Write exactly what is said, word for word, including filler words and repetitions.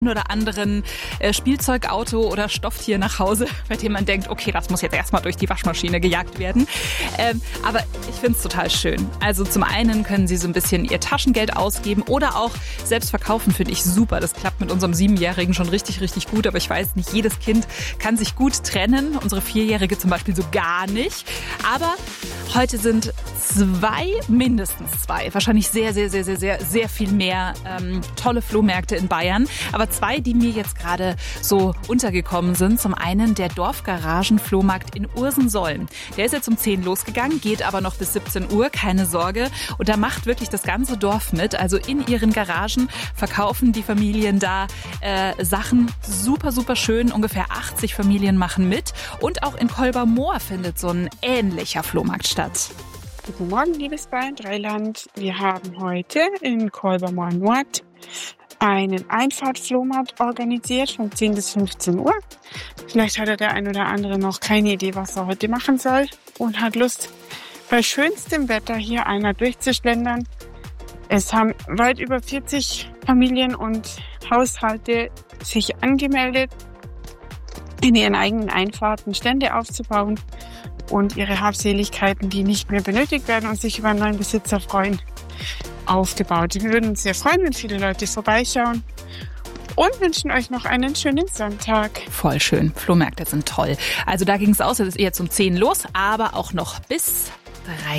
oder anderen äh, Spielzeugauto oder Stofftier nach Hause, bei dem man denkt, okay, das muss jetzt erstmal durch die Waschmaschine gejagt werden. Ähm, aber ich finde es total schön. Also zum einen können Sie so ein bisschen Ihr Taschengeld ausgeben oder auch selbst verkaufen, finde ich super. Das klappt mit unserem Siebenjährigen schon richtig, richtig gut. Aber ich weiß, nicht jedes Kind kann sich gut trennen. Unsere Vierjährige zum Beispiel so gar nicht. Aber heute sind zwei, mindestens zwei, wahrscheinlich sehr, sehr, sehr, sehr, sehr, sehr viel mehr ähm, tolle Flohmärkte in Bayern. Aber zwei, die mir jetzt gerade so untergekommen sind. Zum einen der Dorfgaragen-Flohmarkt in Ursensollen. Der ist jetzt um zehn losgegangen, geht aber noch bis siebzehn Uhr, keine Sorge. Und da macht wirklich das ganze Dorf mit. Also in ihren Garagen verkaufen die Familien da äh, Sachen super, super schön. Ungefähr achtzig Familien machen mit. Und auch in Kolbermoor findet so ein ähnlicher Flohmarkt statt. Guten Morgen, liebes Bayern Dreiland. Wir haben heute in Kolbermoor Nord einen Einfahrtflohmarkt organisiert von zehn bis fünfzehn Uhr. Vielleicht hat der ein oder andere noch keine Idee, was er heute machen soll und hat Lust, bei schönstem Wetter hier einmal durchzuschlendern. Es haben weit über vierzig Familien und Haushalte sich angemeldet, in ihren eigenen Einfahrten Stände aufzubauen und ihre Habseligkeiten, die nicht mehr benötigt werden und sich über einen neuen Besitzer freuen, aufgebaut. Wir würden uns sehr freuen, wenn viele Leute vorbeischauen und wünschen euch noch einen schönen Sonntag. Voll schön. Flohmärkte sind toll. Also da ging es aus, es ist jetzt um zehn los, aber auch noch bis drei.